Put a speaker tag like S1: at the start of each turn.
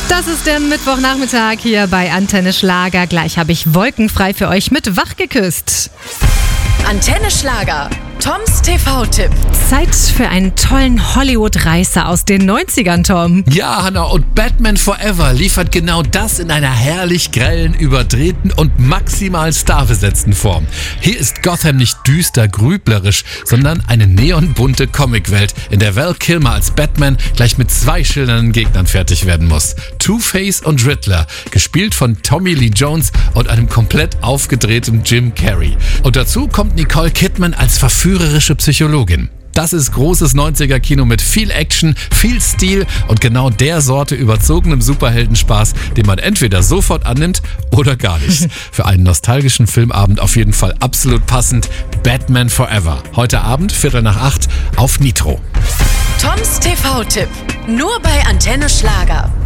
S1: Das ist der Mittwochnachmittag hier bei Antenne Schlager. Gleich habe ich wolkenfrei für euch mit Wach geküsst.
S2: Antenne Schlager. Toms TV-Tipp.
S1: Zeit für einen tollen Hollywood-Reißer aus den 90ern, Tom.
S3: Ja, Hanna, und Batman Forever liefert genau das in einer herrlich grellen, überdrehten und maximal starbesetzten Form. Hier ist Gotham nicht düster, grüblerisch, sondern eine neonbunte Comicwelt, in der Val Kilmer als Batman gleich mit 2 schillernden Gegnern fertig werden muss. Two-Face und Riddler, gespielt von Tommy Lee Jones und einem komplett aufgedrehten Jim Carrey. Und dazu kommt Nicole Kidman als verführerische Psychologin. Das ist großes 90er-Kino mit viel Action, viel Stil und genau der Sorte überzogenem Superheldenspaß, den man entweder sofort annimmt oder gar nicht. Für einen nostalgischen Filmabend auf jeden Fall absolut passend. Batman Forever. Heute Abend, 7:45 auf Nitro.
S2: Toms TV-Tipp. Nur bei Antenne Schlager.